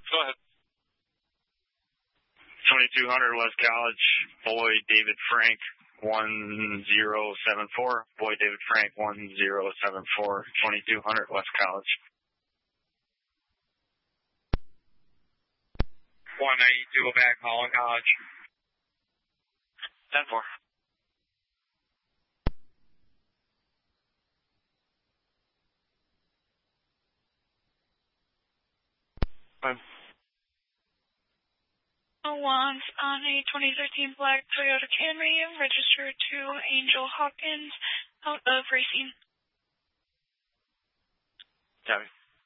Go ahead. 2200 West College, Boy David Frank 1074. Boy David Frank 1074. 2200 West College. 192, go back, Holland College. 10-4. Fine. Alon's on a 2013 black Toyota Camry, registered to Angel Hawkins, out of Racine. Copy.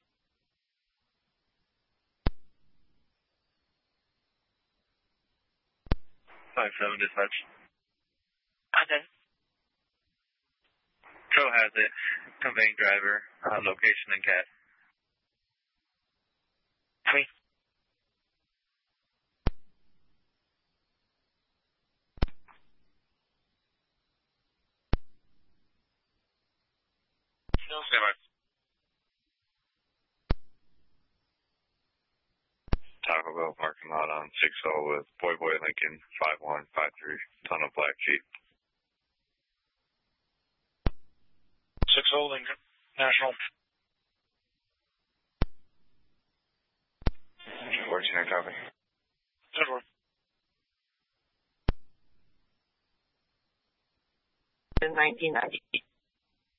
Seven dispatch. Okay. Pro has it. Conveying driver. Location and cat. Three. Stand by. Taco Bell parking lot on 6-0 with Boy Lincoln 5153. Ton of black Jeep. 6-0 Lincoln. National. 14 copy. 10-4. In 1990.